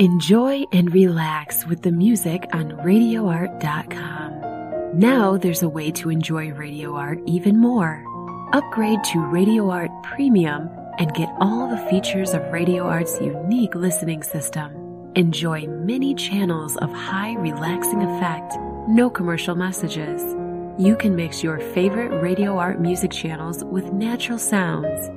Enjoy and relax with the music on RadioArt.com. Now there's a way to enjoy Radio Art even more. Upgrade to Radio Art Premium and get all the features of Radio Art's unique listening system. Enjoy many channels of high relaxing effect, no commercial messages. You can mix your favorite Radio Art music channels with natural sounds